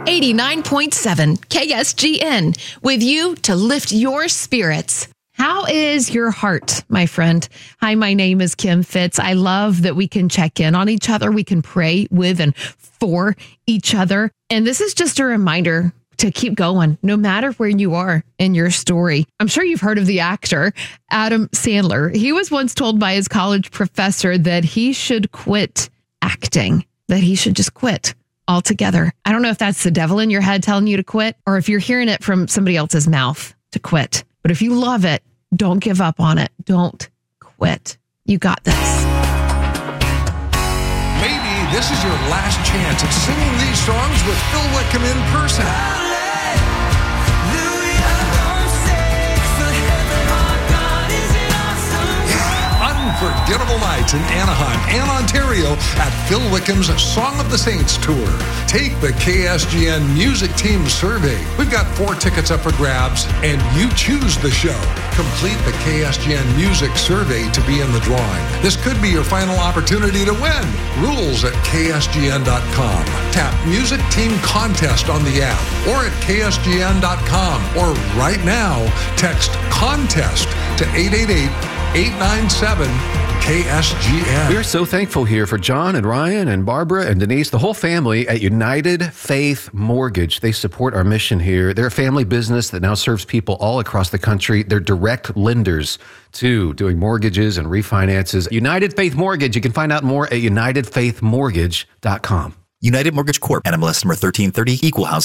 89.7 KSGN, with you to lift your spirits. How is your heart, my friend? Hi, my name is Kim Fitz. I love that we can check in on each other. We can pray with and for each other. And this is just a reminder to keep going, no matter where you are in your story. I'm sure you've heard of the actor Adam Sandler. He was once told by his college professor that he should quit acting, that he should just quit altogether. I don't know if that's the devil in your head telling you to quit, or if you're hearing it from somebody else's mouth to quit. But if you love it, don't give up on it. Don't quit. You got this. Maybe this is your last chance at singing these songs with Phil Wickham in person. Unforgettable nights in Anaheim and Ontario at Phil Wickham's Song of the Saints Tour. Take the KSGN Music Team Survey. We've got 4 tickets up for grabs, and you choose the show. Complete the KSGN Music Survey to be in the drawing. This could be your final opportunity to win. Rules at KSGN.com. Tap Music Team Contest on the app or at KSGN.com. Or right now, text CONTEST to 888-897-KSGN. We're so thankful here for John and Ryan and Barbara and Denise, the whole family at United Faith Mortgage. They support our mission here. They're a family business that now serves people all across the country. They're direct lenders too, doing mortgages and refinances. United Faith Mortgage. You can find out more at UnitedFaithMortgage.com. United Mortgage Corp. NMLS number 1330, Equal Housing